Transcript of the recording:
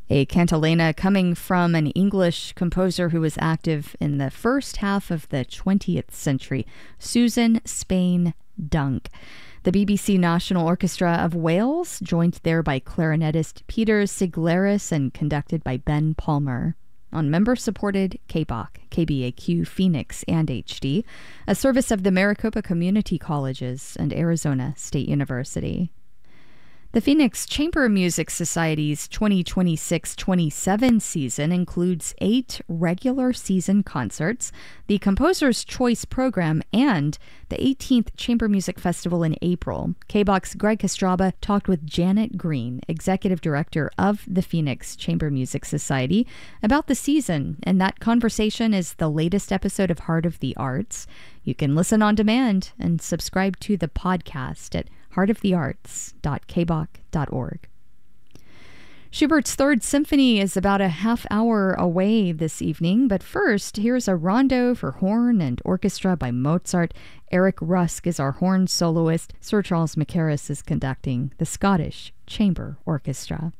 A cantilena coming from an English composer who was active in the first half of the 20th century, Susan Spain Dunk. The BBC National Orchestra of Wales, joined there by clarinetist Peter Siglaris and conducted by Ben Palmer. On member-supported KBOC, KBAQ, Phoenix, and HD, a service of the Maricopa Community Colleges and Arizona State University. The Phoenix Chamber Music Society's 2026-27 season includes 8 regular season concerts, the Composer's Choice program, and the 18th Chamber Music Festival in April. KBOC's Greg Kostraba talked with Janet Green, Executive Director of the Phoenix Chamber Music Society, about the season, and that conversation is the latest episode of Heart of the Arts. You can listen on demand and subscribe to the podcast at heartofthearts.kboc.org. Schubert's Third Symphony is about a half hour away this evening, but first, here's a rondo for horn and orchestra by Mozart. Eric Rusk is our horn soloist. Sir Charles Mackerras is conducting the Scottish Chamber Orchestra.